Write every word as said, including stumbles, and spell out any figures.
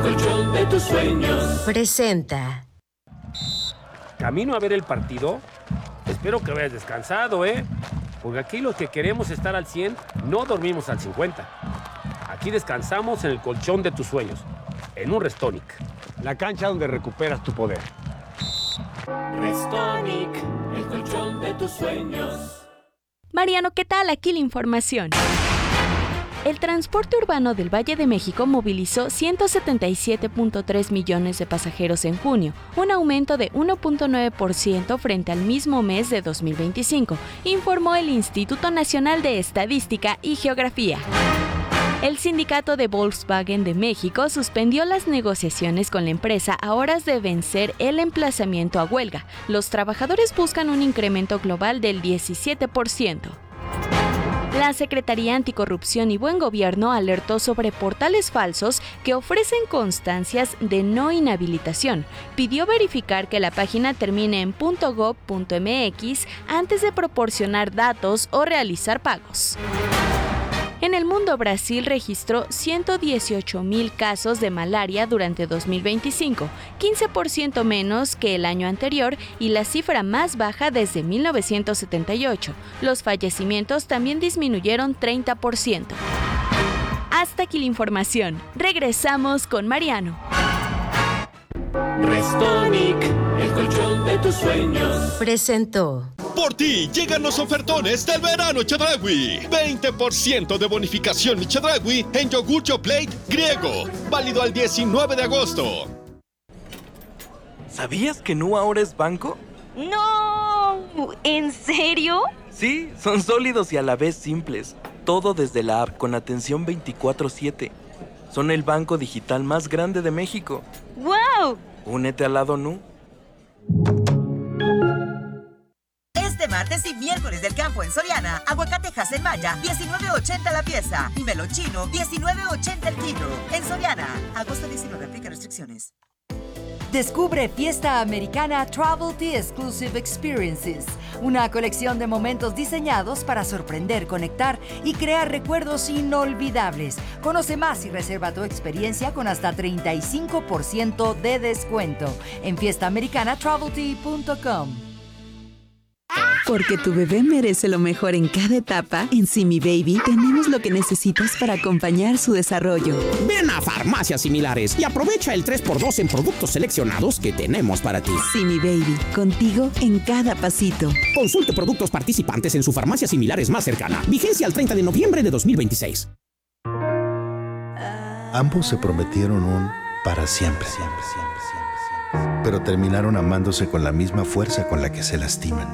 Colchón de tus sueños presenta. Camino a ver el partido. Espero que hayas descansado, ¿eh? Porque aquí los que queremos estar al cien no dormimos al cincuenta. Aquí descansamos en el colchón de tus sueños, en un Restonic. La cancha donde recuperas tu poder. Restonic, el colchón de tus sueños. Mariano, ¿qué tal? Aquí la información. El transporte urbano del Valle de México movilizó ciento setenta y siete punto tres millones de pasajeros en junio, un aumento de uno punto nueve por ciento frente al mismo mes de dos mil veinticinco, informó el Instituto Nacional de Estadística y Geografía. El sindicato de Volkswagen de México suspendió las negociaciones con la empresa a horas de vencer el emplazamiento a huelga. Los trabajadores buscan un incremento global del diecisiete por ciento. La Secretaría Anticorrupción y Buen Gobierno alertó sobre portales falsos que ofrecen constancias de no inhabilitación. Pidió verificar que la página termine en .gov punto mx antes de proporcionar datos o realizar pagos. En el mundo, Brasil registró ciento dieciocho mil casos de malaria durante dos mil veinticinco, quince por ciento menos que el año anterior y la cifra más baja desde mil novecientos setenta y ocho. Los fallecimientos también disminuyeron treinta por ciento. Hasta aquí la información. Regresamos con Mariano. Restonic, el colchón de tus sueños presentó. Por ti llegan los ofertones del verano Chedraui. veinte por ciento de bonificación Chedraui en yogur Yoplait griego. Válido al diecinueve de agosto. ¿Sabías que Nu ahora es banco? ¡No! ¿En serio? Sí, son sólidos y a la vez simples. Todo desde la app con atención veinticuatro siete. Son el banco digital más grande de México. ¡Wow! Únete al lado Nu. Este martes y miércoles del campo en Soriana, aguacatejas en Maya, diecinueve ochenta la pieza, y melón chino, diecinueve ochenta el kilo. En Soriana, agosto diecinueve, aplica restricciones. Descubre Fiesta Americana Travel Tea Exclusive Experiences, una colección de momentos diseñados para sorprender, conectar y crear recuerdos inolvidables. Conoce más y reserva tu experiencia con hasta treinta y cinco por ciento de descuento en fiesta americana travel tea punto com. Porque tu bebé merece lo mejor en cada etapa, en Simi Baby tenemos lo que necesitas para acompañar su desarrollo. Ven a Farmacias Similares y aprovecha el tres por dos en productos seleccionados que tenemos para ti. Simi Baby, contigo en cada pasito. Consulte productos participantes en su farmacia similares más cercana. Vigencia al treinta de noviembre de dos mil veintiséis. Ambos se prometieron un para siempre, siempre, siempre, siempre, siempre. Pero terminaron amándose con la misma fuerza con la que se lastiman.